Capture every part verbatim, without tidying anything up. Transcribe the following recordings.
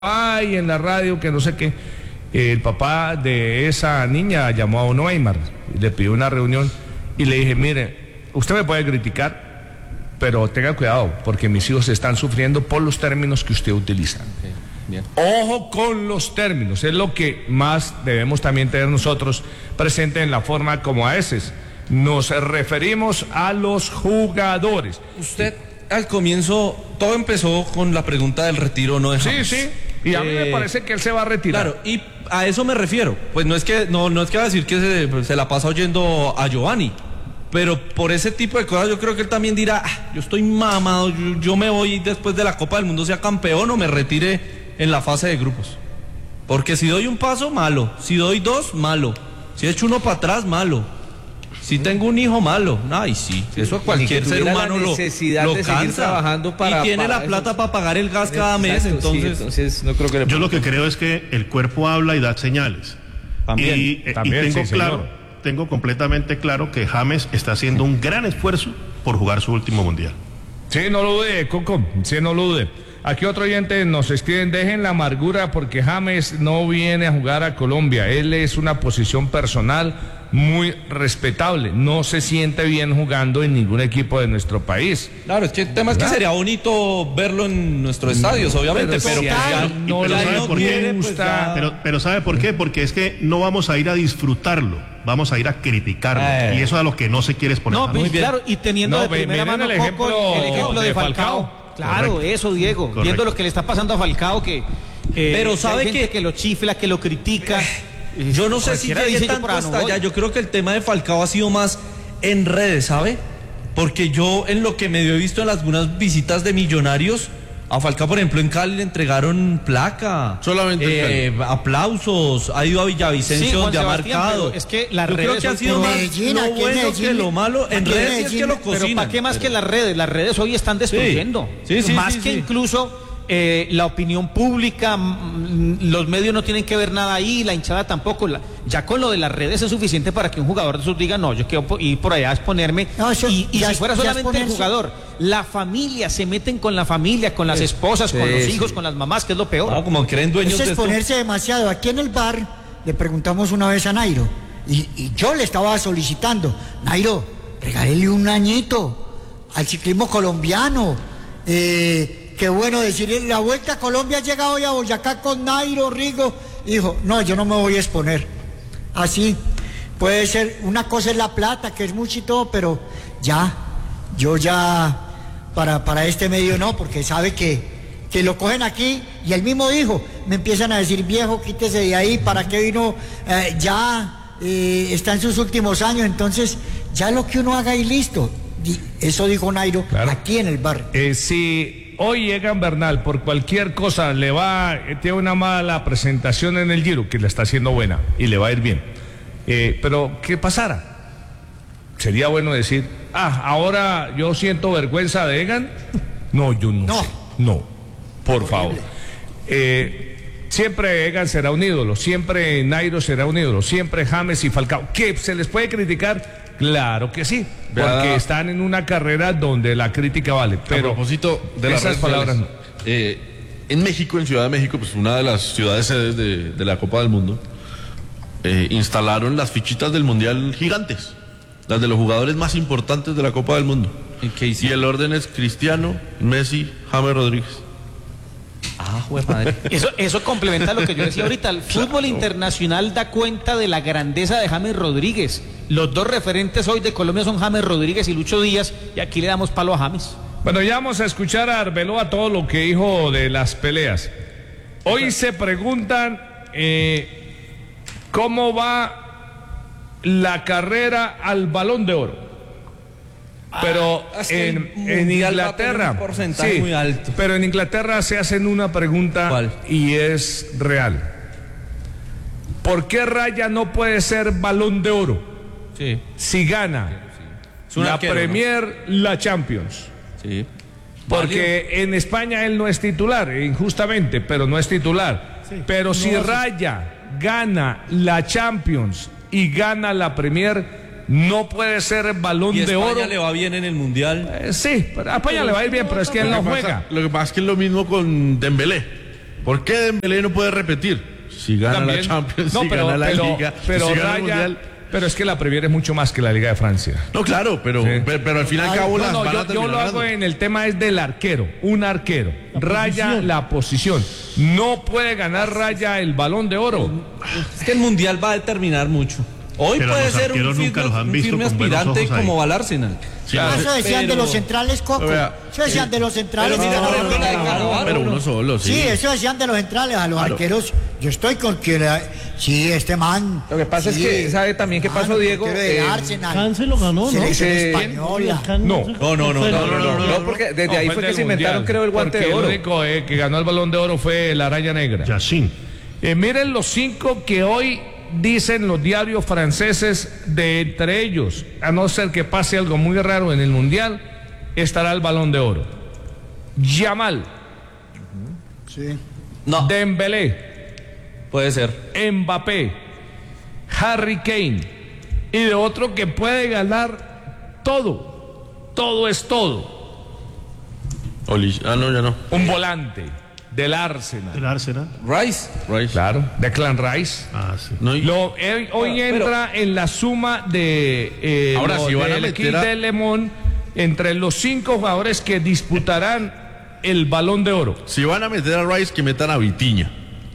ay, en la radio, que no sé qué. El papá de esa niña llamó a Uno Aymar, le pidió una reunión y le dije, mire, usted me puede criticar, pero tenga cuidado, porque mis hijos están sufriendo por los términos que usted utiliza. Okay, bien. Ojo con los términos, es lo que más debemos también tener nosotros presente en la forma como a veces nos referimos a los jugadores. Usted, al comienzo, todo empezó con la pregunta del retiro, ¿no? De James. Sí, sí. Y a mí eh, me parece que él se va a retirar. Claro, y a eso me refiero. Pues no es que no, no es que va a decir que se, se la pasa oyendo a Giovanni, pero por ese tipo de cosas yo creo que él también dirá, ah, yo estoy mamado, yo, yo me voy después de la Copa del Mundo, sea campeón o me retire en la fase de grupos. Porque si doy un paso, malo. Si doy dos, malo. Si echo uno para atrás, malo. Si tengo un hijo, malo. Ay, sí, eso a cualquier ser humano lo, lo de cansa. Trabajando para, y tiene para la plata eso. para pagar el gas cada mes. Exacto, entonces, sí, entonces no creo que le... Yo lo que creo es que el cuerpo habla y da señales. También, y, también, y tengo sí, claro, señor. tengo completamente claro que James está haciendo un gran esfuerzo por jugar su último mundial. Sí, no lo dude, Coco, sí, no lo dude. Aquí otro oyente nos escriben, dejen la amargura porque James no viene a jugar a Colombia. Él es una posición personal muy respetable. No se siente bien jugando en ningún equipo de nuestro país. Claro, es que el tema es que sería bonito verlo en nuestros estadios, obviamente, pero, pero, si ya, no pero le ¿sabe por qué? gusta. Pero, pero ¿sabe por qué? Porque es que no vamos a ir a disfrutarlo, vamos a ir a criticarlo. Eh. Y eso es a lo que no se quiere exponer. No, Muy bien. claro, y teniendo No, de primera miren mano el ejemplo, Coco, el ejemplo de, de Falcao. Falcao. Claro, Correcto. eso, Diego. Correcto. Viendo lo que le está pasando a Falcao, que eh, Pero sabe hay gente que- que lo chifla, que lo critica. yo no sé si Cualquiera llegue dice, yo tanto por ahí no hasta voy. allá. Yo creo que el tema de Falcao ha sido más en redes, ¿sabe? Porque yo, en lo que medio he visto en algunas visitas de Millonarios, a Falcao, por ejemplo, en Cali le entregaron placa. Solamente en eh, aplausos, ha ido a Villavicencio Sí, Juan donde ha Sebastián, marcado. pero es que las yo creo redes que ha hoy sido por más Medellín, lo aquí en bueno Medellín, que lo malo. En aquí en redes sí es Medellín, que lo Pero cocinan. ¿para qué más pero- que las redes? Las redes hoy están destruyendo. Sí, sí, más sí, que sí. incluso eh, la opinión pública, mm, los medios no tienen que ver nada ahí, la hinchada tampoco. La- ya con lo de las redes es suficiente para que un jugador de esos diga, no, yo quiero po- ir por allá a exponerme. No, eso y y ya si es- fuera ya es solamente el ponerse- jugador, la familia, se meten con la familia, con las esposas, con sí, los sí. hijos, con las mamás, que es lo peor. Ah, como creen dueños Eso de es esto. ponerse demasiado. Aquí en el bar le preguntamos una vez a Nairo y, y yo le estaba solicitando, Nairo, regálele un añito al ciclismo colombiano. Eh, qué bueno decir, la Vuelta a Colombia llega hoy a Boyacá con Nairo, Rigo. Y dijo, no, yo no me voy a exponer. Así puede ser, una cosa es la plata, que es mucho y todo, pero ya, yo ya para, para este medio no, porque sabe que, que lo cogen aquí, y él mismo dijo, me empiezan a decir, viejo, quítese de ahí, ¿para qué vino? Eh, ya eh, está en sus últimos años, entonces ya lo que uno haga y listo. Di- Eso dijo Nairo, Claro. aquí en el bar. Eh, si hoy Egan Bernal por cualquier cosa le va, eh, tiene una mala presentación en el Giro, que la está haciendo buena y le va a ir bien, eh, pero ¿qué pasara? Sería bueno decir, ah, ahora yo siento vergüenza de Egan. No, yo no, No. sé. No, por favor. Eh, siempre Egan será un ídolo, siempre Nairo será un ídolo, siempre James y Falcao. ¿Qué se les puede criticar? Claro que sí, porque Vea- están en una carrera donde la crítica vale. a Pero propósito de las esas redes palabras sociales, eh, en México, en Ciudad de México, pues una de las ciudades sedes de, de la Copa del Mundo, eh, instalaron las fichitas del Mundial gigantes, las de los jugadores más importantes de la Copa del Mundo. ¿Y qué Y hicieron? el orden es Cristiano, Messi, James Rodríguez. Ah, jue madre. Eso, eso complementa lo que yo decía ahorita. El fútbol internacional da cuenta de la grandeza de James Rodríguez. Los dos referentes hoy de Colombia son James Rodríguez y Lucho Díaz, y aquí le damos palo a James. bueno, ya vamos a escuchar a Arbeloa todo lo que dijo de las peleas. Hoy se preguntan eh, cómo va la carrera al Balón de Oro. Pero Ah, es que en, el en Mundial va a tener Inglaterra, un porcentaje muy alto. pero en Inglaterra se hacen una pregunta. ¿Cuál? Y es real. ¿Por qué Raya no puede ser Balón de Oro Sí, si gana Es un la arquero, Premier, la Champions? sí. Porque en España él no es titular, injustamente, pero no es titular. Pero si Raya gana la Champions y gana la Premier, no puede ser Balón Y de España Oro. le va bien en el Mundial. Eh, sí, pero a España le va a ir bien, pero es que él no Lo que juega. pasa- Lo que pasa es que es lo mismo con Dembélé. ¿Por qué Dembélé no puede repetir? Si gana También. la Champions, No, si pero, gana la pero, Liga, pero si gana el Raya, Mundial. pero es que la Premier es mucho más que la Liga de Francia. No, claro, pero, Sí. pero, pero al fin y al cabo No, las no, van a yo, yo terminar lo hago ganando. en el tema es del arquero, un arquero. La Raya posición. la posición. No puede ganar Raya el Balón de Oro. Es que el mundial va a determinar mucho. Hoy Pero puede los ser un arqueros nunca firme, los han un visto firme con buenos aspirante ojos ahí. como va al Arsenal. Sí, Ah, pero- eso decían pero- de los centrales, Coco. Vea, Eso decían de los centrales. Pero mira, No, por ejemplo, la de no, no, Cannavaro. pero uno solo, sí. Sí, eso decían de los centrales, a los Claro. arqueros. Yo estoy con que la- sí, este man. Lo que pasa sí, es que, ¿sabe también qué mano, pasó, Diego? portero de Eh, Arsenal, Cáncer lo ganó, ¿no? selección Eh, española. Can- No. se- No, no, no, fue- no, no, no, No, porque desde No, ahí fue fue que del se inventaron, Mundial, creo, el guante porque de oro. El único eh, que ganó el Balón de Oro fue la Araña Negra. Yacine. Eh, miren los cinco que hoy dicen los diarios franceses, de entre ellos, a no ser que pase algo muy raro en el Mundial, estará el Balón de Oro. Yamal, Sí. No, Dembélé, puede ser. Mbappé, Harry Kane, y de otro que puede ganar todo. Todo es todo. Oli- ah, no, ya no. Un volante del Arsenal. El Arsenal. Rice. Rice. Claro, Declan Rice. Ah, sí. No, y- Lo, él- hoy Pero- entra en la suma de eh, Ahora, lo si van a del meter equipo a- de Le Mans entre los cinco jugadores que disputarán el Balón de Oro. si van a meter a Rice, que metan a Vitiña.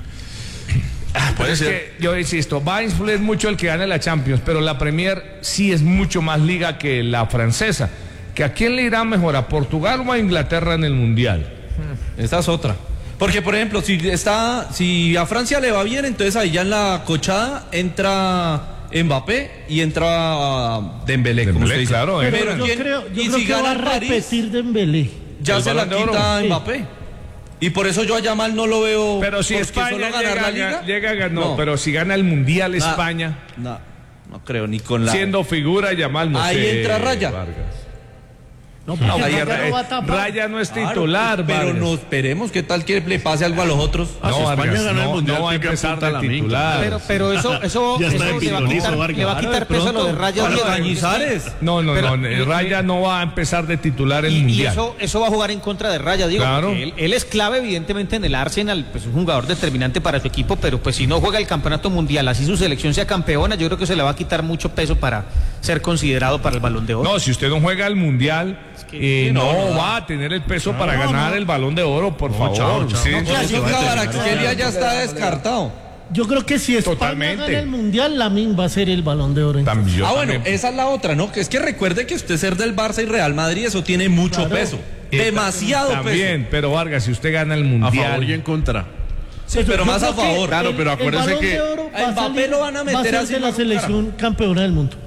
Ah, puede Es ser. que yo insisto, va a influir mucho el que gane la Champions, pero la Premier sí es mucho más liga que la francesa. ¿Que a quién le irá mejor, a Portugal o a Inglaterra en el Mundial? Esta es otra. Porque, por ejemplo, si está, si a Francia le va bien, entonces ahí ya en la cochada entra Mbappé y entra Dembélé, como Dembélé, usted dice. claro, Pero, Pero yo ¿quién- creo, yo y creo si que va gana a el París, repetir Dembélé. ya el se la Balón de Oro. quita Sí. Mbappé. Y por eso yo a Yamal no lo veo. Pero si porque España solo ganar llega, la a liga. ga- llega a ganar, no, pero si gana el Mundial Nah, España, No, no creo ni con la. siendo figura Yamal, no Ahí sé, entra Raya. Vargas. No, No, porque ahí Raya Raya, no va a tapar. Raya no es Claro, titular, pero Vargas. no esperemos qué tal que le pase algo a los otros. Ah, si España Vargas, gana el no, Mundial, no va a tiene que empezar apuntar de a la Minca. titular. Pero, pero eso, eso, Ya está eso en le va a pitonizo, quitar, Vargas. le va a Claro, quitar de peso a lo de pronto, Raya. a los Diego. Cañizares. No, no, Pero- no, eh, Raya no va a empezar de titular el Y, y Mundial. eso, eso va a jugar en contra de Raya, digo, Claro. porque él, él es clave evidentemente en el Arsenal, pues un jugador determinante para su equipo, pero pues si no juega el campeonato mundial, así su selección sea campeona, yo creo que se le va a quitar mucho peso para ser considerado para el Balón de Oro. No, si usted no juega el Mundial, que- eh, sí, no, no, no. va a tener el peso para No, ganar no. el Balón de Oro, por favor. chao, chao. Sí. No, Yo creo que va a Kvaratskhelia ya está descartado. Yo creo que si España Totalmente. gana el Mundial, Lamine va a ser el Balón de Oro. También, yo ah, bueno, también. esa es la otra, ¿no? Que es que recuerde que usted ser del Barça y Real Madrid, eso tiene mucho Claro. peso. Eh, Demasiado También, pero Vargas, si usted gana el A Mundial. favor y en contra. peso. Sí, Pues pero yo más a creo que favor. Claro, el- pero acuérdese el Balón que de Oro va a a Mbappé salir- lo van a meter va a ser así de la con selección campeona del mundo.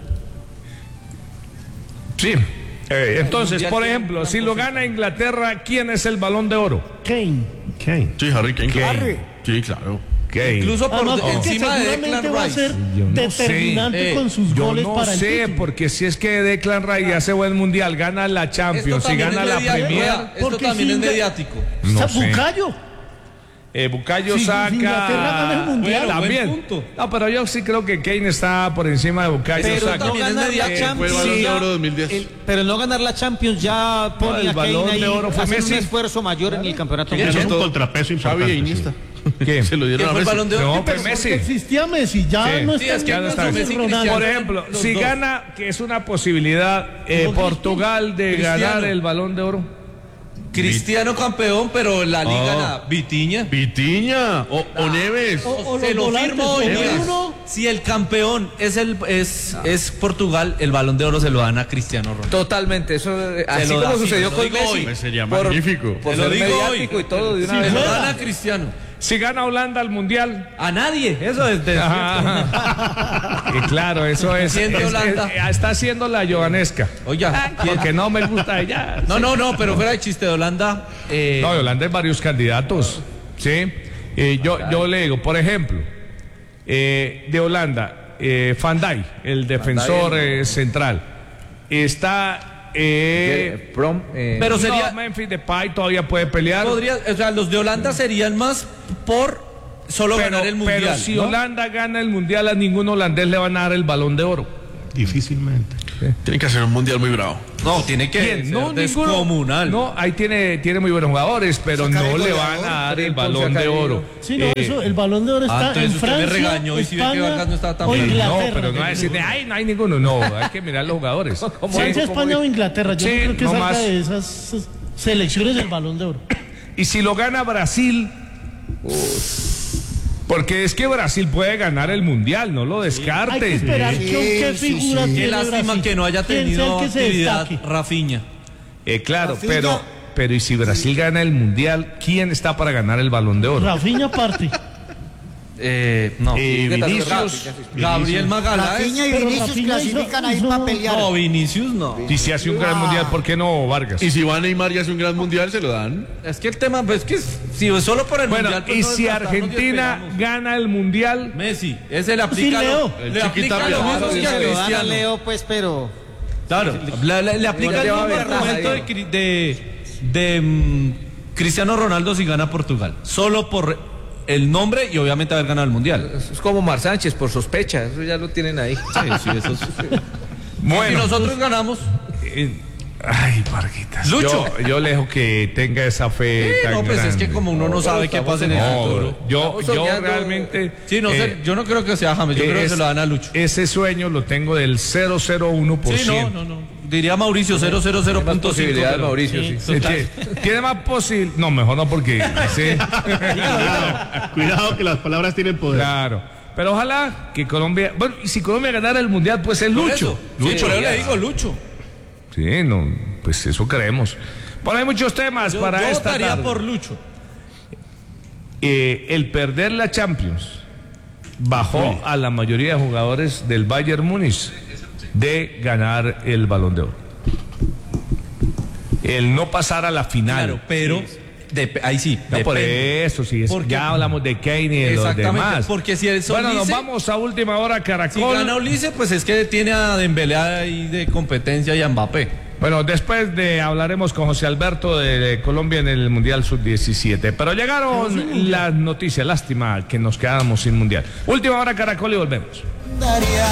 Sí. Eh, entonces, Mundial por tiene ejemplo, una si lo posición. gana Inglaterra, ¿quién es el Balón de Oro? Kane. Kane. Sí, Harry Kane. Kane. Harry. Sí, claro. Kane. Incluso por Además, porque encima de seguramente Declan va a Rice. ser Yo no determinante sé. con sus Yo goles no para el sé, título. porque si es que Declan Rice hace buen Mundial, gana la Esto Champions y también gana es la mediático, Premier. vea, Esto Porque también si es Inga- mediático. No Sa- sé. Bucayo. Eh, Bucayo Si- si saca. Inglaterra gana el Mundial. Bueno, buen también. punto. No, pero yo sí creo que Kane está por encima de Bucayo Pero Saka. no también es ganar la mediático. Champions, Fue el Balón de ya- Oro dos mil diez. el- pero no ganar la Champions ya pone el a Kane Balón de ahí Oro fue hacer Messi. un esfuerzo mayor en el campeonato Eso es mundial. un contrapeso Xavi importante. e Iniesta. ¿Qué? Se lo dieron ¿Quién a fue el Messi. Balón de Oro? No, Pero pues porque Messi. existía Messi, ya Sí. no Sí, está es que en ya no Messi está y Messi, Ronaldo. Por Cristiano. ejemplo, Los si dos. gana, que es una posibilidad, eh, Modric. Portugal de Cristiano. ganar el Balón de Oro. Cristiano campeón, pero en la liga Oh. nada. Vitiña. Vitiña o, o Neves. O- o Se los lo volantes, firmo hoy. o Díaz. uno. Si el campeón es el es, es Portugal, el Balón de Oro se lo dan a Cristiano Ronaldo. Totalmente, eso eh, así lo como da, sí, sucedió lo con digo Messi. hoy. Pues sería por, magnífico. por Te lo ser digo mediático hoy. y todo de una Sí, vez. Se lo juega. dan a Cristiano. Si gana Holanda al Mundial. A nadie. Eso es de Y claro, eso es. ¿Quién de es- Holanda? es- está haciendo la jovanesca. Oiga, ¿quién? Porque no me gusta ella. No, no, no, pero fuera de chiste de Holanda. eh, No, de Holanda hay varios candidatos. ¿Sí? Eh, yo, yo le digo, por ejemplo, eh, de Holanda, eh, Van Dijk, el defensor eh, central, está. Eh, Eh, Prom, eh, Pero no, sería- Memphis Depay todavía puede pelear. podría, o sea, los de Holanda serían más por solo pero, ganar el mundial. pero si ¿no? Holanda gana el mundial, a ningún holandés le van a dar el Balón de Oro. Difícilmente. Tiene que hacer un mundial muy bravo. No, tiene que ¿Quién? ser No, ninguno. descomunal. No, ahí tiene, tiene muy buenos jugadores, pero Sacar no el le goleador, van a dar el Trempo, balón de Sacarillo. oro. Sí, no, Eh, eso, el balón de oro ah, está entonces en usted me Francia, regañó y si ve que España Vargas no estaba tan o bueno. Inglaterra. No, pero no va a decir, de, ay, no hay ninguno. No, hay que mirar los jugadores. Francia, Sí. España o Inglaterra. Yo Sí, no creo que no salga más. de esas selecciones del balón de oro. Y si lo gana Brasil, porque es que Brasil puede ganar el mundial, no lo Hay que descartes. esperar Sí, que, qué sí, figura sí. tiene Qué lástima Brasil. que no haya ¿Quién sea el tenido que se actividad destaque? Rafinha. Eh, claro, Rafinha. pero, pero y si Brasil gana el mundial, ¿quién está para ganar el balón de oro? Rafinha parte. Eh, no. Eh, ¿Qué tal? Vinicius. Gabriel Magaláes. Rafinha y Pero Vinicius Rafinha hizo- clasifican ahí hizo- para pelear. No, Vinicius no. Y si hace un gran mundial, ¿por qué no Vargas? Y si va Neymar y hace un gran mundial, se lo dan. Es que el tema, pues, es que si es solo por el Bueno, mundial. pues, y no si desgastarnos y Argentina esperamos. gana el mundial, Messi, ese le aplica, Sí, lo, Leo. El le aplica chiquitapia. lo mismo Claro, que a Se lo dan a Cristiano. Leo, pues, pero... Claro, le, le- le aplica Ya el te va a mismo ver raja argumento de, ahí. Cri- de, de, mm, Cristiano Ronaldo si gana Portugal. Solo por el nombre y obviamente haber ganado el mundial. Es como Mar Sánchez por sospecha, eso ya lo tienen ahí. Sí, sí, eso es- bueno. Si nosotros ganamos, eh, ay, Varguitas. Lucho. Yo, yo le dejo que tenga esa fe sí, tan no, pues es grande. que como uno no sabe qué pasa en el No, futuro. yo, Estamos yo soñando. realmente. Sí, no eh, sé, yo no creo que sea James, yo creo que es- se lo dan a Lucho. Ese sueño lo tengo del cero cero uno por Sí, ciento. no, no, no. Diría Mauricio cero cero cero Hay más punto cinco. posibilidades, pero- Mauricio, sí. Eh, tiene- Tiene más posible. No, mejor no, porque. sí. Cuidado, cuidado que las palabras tienen poder. Claro. Pero ojalá que Colombia. Bueno, y si Colombia ganara el mundial, pues es Por Lucho. eso. Sí, Lucho. por eso le digo Lucho. Sí, no, pues eso creemos. Bueno, hay muchos temas Yo, para yo esta votaría tarde. por Lucho. Eh, el perder la Champions bajó a la mayoría de jugadores del Bayern Múnich de ganar el Balón de Oro. El no pasar a la final. Claro, pero de- ahí sí. No, por depende. eso, sí. es- Porque- ya hablamos de Kane y de los Exactamente, demás. porque si es Bueno, nos Ulises- vamos a última hora, Si Caracol. gana Ulises, pues es que tiene a Dembélé ahí de competencia y a Mbappé. Bueno, después de hablaremos con José Alberto de Colombia en el Mundial sub diecisiete. Pero llegaron las noticias, lástima que nos quedamos sin Mundial. Última hora, Caracol, y volvemos. Daría